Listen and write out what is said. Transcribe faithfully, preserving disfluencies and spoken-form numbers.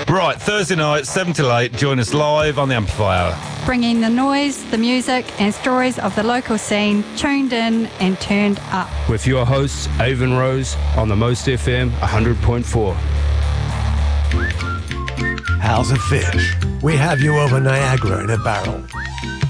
Right, Thursday night, seven till eight, join us live on the Amplifier. Bringing the noise, the music and stories of the local scene, tuned in and turned up. With your hosts, Avon Rose, on the Most F M one hundred point four. How's a fish? We have you over Niagara in a barrel.